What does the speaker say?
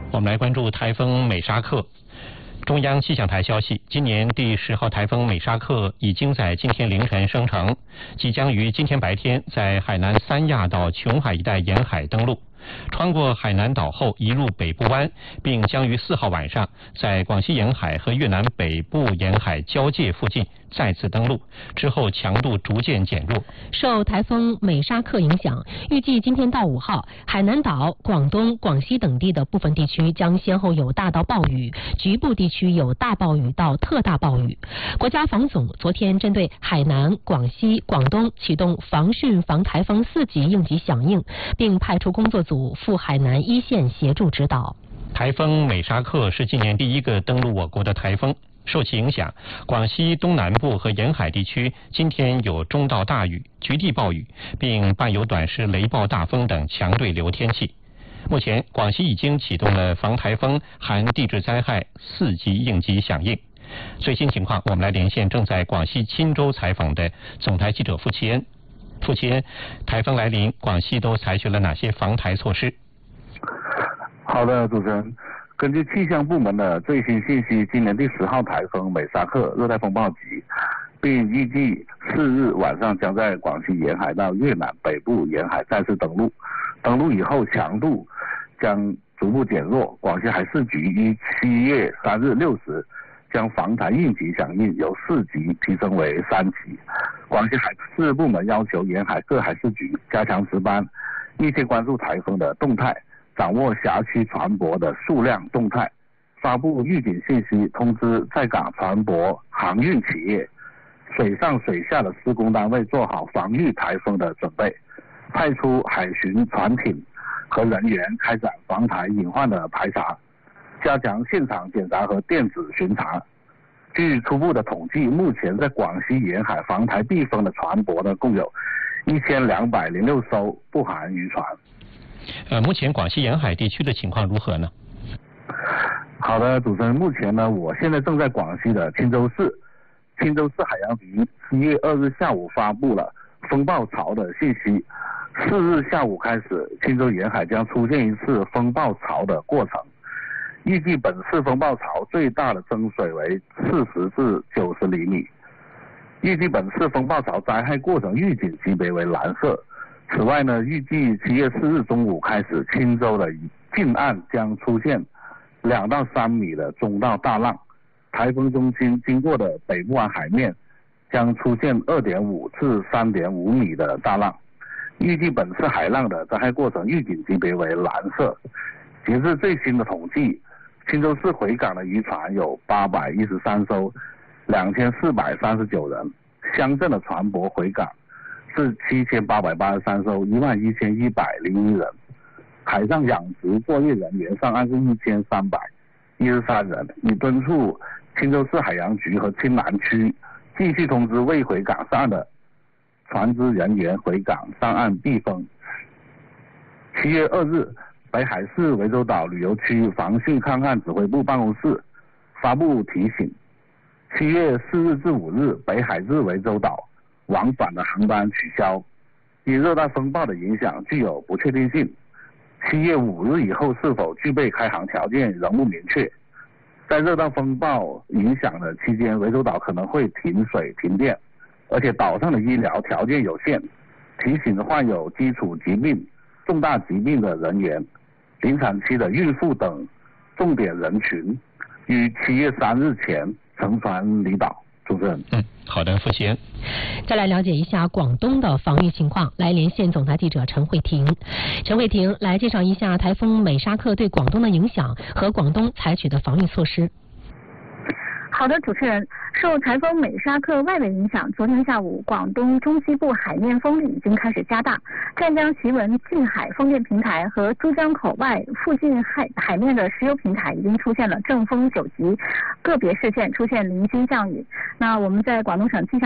我们来关注台风美沙克。中央气象台消息，今年第10号台风美沙克已经在今天凌晨生成，即将于今天白天在海南三亚到琼海一带沿海登陆，穿过海南岛后移入北部湾，并将于4号晚上在广西沿海和越南北部沿海交界附近再次登陆，之后强度逐渐减弱。 受台风美沙克影响，预计今天到5号，海南岛、广东、广西等地的部分地区将先后有大到暴雨，局部地区有大暴雨到特大暴雨。国家防总昨天针对海南、广西、广东启动防汛防台风4级应急响应，并派出工作组赴海南一线协助指导。 台风美沙克是今年第一个登陆我国的台风。受其影响，广西东南部和沿海地区今天有中到大雨、局地暴雨，并伴有短时雷暴大风等强对流天气。目前，广西已经启动了防台风含地质灾害4级应急响应。最新情况，我们来连线正在广西钦州采访的总台记者付其恩。付其恩，台风来临，广西都采取了哪些防台措施？ 好的，主持人。根据气象部门的最新信息，今年第10号台风美沙克热带风暴级，并预计4日晚上将在广西沿海到越南北部沿海再次登陆。登陆以后强度将逐步减弱。广西海事局于7月3日6时将防台应急响应由4级提升为3级。广西海事部门要求沿海各海事局加强值班，密切关注台风的动态，掌握辖区船舶的数量动态，发布预警信息，通知在港船舶航运企业、水上水下的施工单位做好防御台风的准备，派出海巡船艇和人员开展防台隐患的排查，加强现场检查和电子巡查。据初步的统计，目前在广西沿海防台避风的船舶呢，共有1206艘，不含渔船。 目前广西沿海地区的情况如何呢？ 好的，主持人，目前呢，我现在正在广西的钦州市。钦州市海洋局7月2日下午发布了风暴潮的信息。4日下午开始，钦州沿海将出现一次风暴潮的过程。预计本次风暴潮最大的增水为40至90厘米。预计本次风暴潮灾害过程预警级别为蓝色。此外呢，预计7月4日中午开始，钦州的近岸将出现2到3米的中到大浪，台风中心经过的北部湾海面将出现2.5至3.5米的大浪。预计本次海浪的灾害过程预警级别为蓝色。截至最新的统计，钦州市回港的渔船有813艘，2439人，乡镇的船舶回港是7883艘，11101人。海上养殖作业人员上岸是1313人。已敦促钦州市海洋局和钦南区继续通知未回港上岸的船只人员回港上岸避风。7月2日，北海市涠洲岛旅游区防汛抗旱指挥部办公室发布提醒：7月4日至5日，北海至涠洲岛往返的航班取消，因热带风暴的影响具有不确定性。7月5日以后是否具备开航条件仍不明确。在热带风暴影响的期间，涠洲岛可能会停水停电，而且岛上的医疗条件有限，提醒患有基础疾病、重大疾病的人员、临产期的孕妇等重点人群，于7月3日前乘船离岛。主持人。 好的，付其恩。 再来了解一下广东的防御情况，来连线总台记者陈慧婷。陈慧婷来介绍一下台风美沙克对广东的影响和广东采取的防御措施。 好的，主持人，受台风美沙克外围影响，昨天下午广东中西部海面风力已经开始加大，湛江奇闻近海风电平台和珠江口外附近海面的石油平台已经出现了阵风9级，个别市县出现零星降雨。那我们在广东省气象